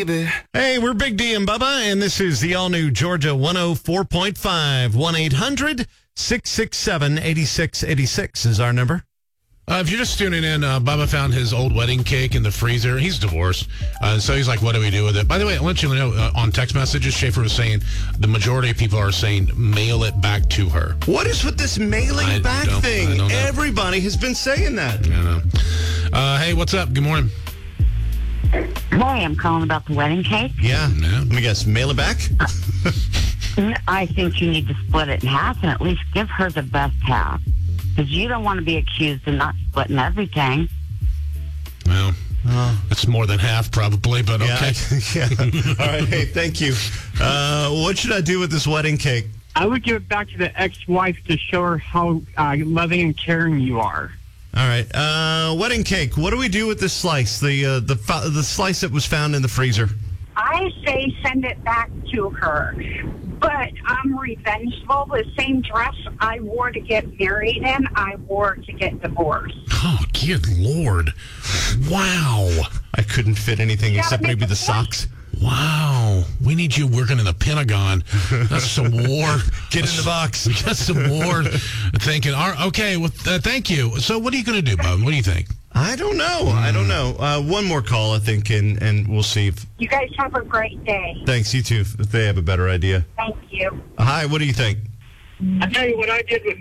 Hey, we're Big D and Bubba, and this is the all-new Georgia 104.5. 1-800-667-8686 is our number. If you're just tuning in, Bubba found his old wedding cake in the freezer. He's divorced, so he's like, what do we do with it? By the way, I'll let you know, on text messages, Schaefer was saying the majority of people are saying mail it back to her. What is with this mailing back thing? Everybody has been saying that. I know. Hey, what's up? Good morning. Boy, I'm calling about the wedding cake. Yeah. Let me guess. Mail it back? I think you need to split it in half and at least give her the best half. Because you don't want to be accused of not splitting everything. Well, it's more than half probably, but okay. Yeah. All right. Hey, thank you. What should I do with this wedding cake? I would give it back to the ex-wife to show her how loving and caring you are. All right. Wedding cake. What do we do with this slice? The slice that was found in the freezer. I say send it back to her. But I'm revengeful. The same dress I wore to get married in, I wore to get divorced. Oh, good Lord. Wow. I couldn't fit anything except maybe the socks. Wow. We need you working in the Pentagon. That's some war. Get in the box. We got some war thinking. Okay, well, thank you. So what are you going to do, Bob? What do you think? I don't know. One more call, I think, and we'll see. You guys have a great day. Thanks, you too, if they have a better idea. Thank you. Hi, what do you think? I'll tell you what I did with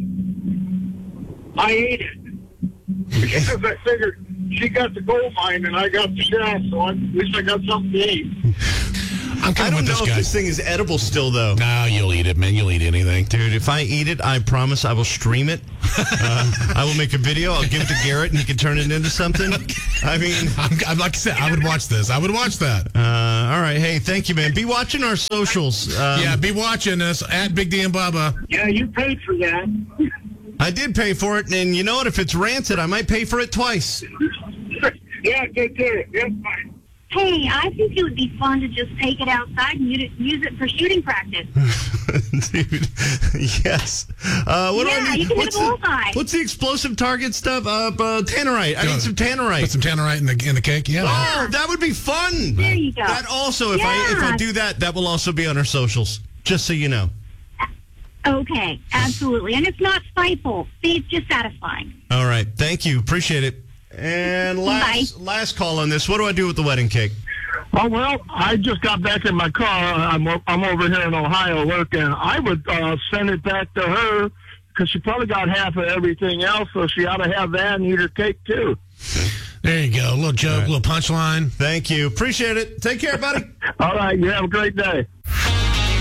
mine. I ate it. Because I figured she got the gold mine and I got the shaft, so at least I got something to eat. I don't know if this thing is edible still, though. No, you'll eat it, man. You'll eat anything. Dude, if I eat it, I promise I will stream it. I will make a video. I'll give it to Garrett, and he can turn it into something. I mean... I'm like I said, I would watch this. I would watch that. All right. Hey, thank you, man. Be watching our socials. Yeah, be watching us at Big D and Bubba. Yeah, you paid for that. I did pay for it, and you know what? If it's rancid, I might pay for it twice. Yeah, take care. Yeah, fine. Hey, I think it would be fun to just take it outside and use it for shooting practice. Dude, yes. What do I need? You can hit a bullseye. What's the explosive target stuff? Tannerite. I need some tannerite. Put some tannerite in the cake. Yeah. Oh, that would be fun. There you go. That also, if I do that, that will also be on our socials. Just so you know. Okay, absolutely. And it's not spiteful. It's just satisfying. All right. Thank you. Appreciate it. And last call on this. What do I do with the wedding cake? Oh, well, I just got back in my car. I'm over here in Ohio working. I would send it back to her because she probably got half of everything else, so she ought to have that and eat her cake, too. There you go. A little joke, a little punchline. Thank you. Appreciate it. Take care, buddy. All right. You have a great day.